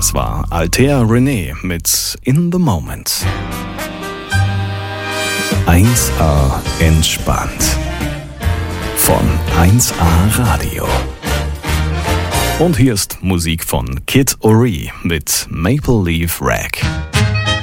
Das war Althea René mit In the Moment. 1A entspannt. Von 1A Radio. Und hier ist Musik von Kid Ory mit Maple Leaf Rag.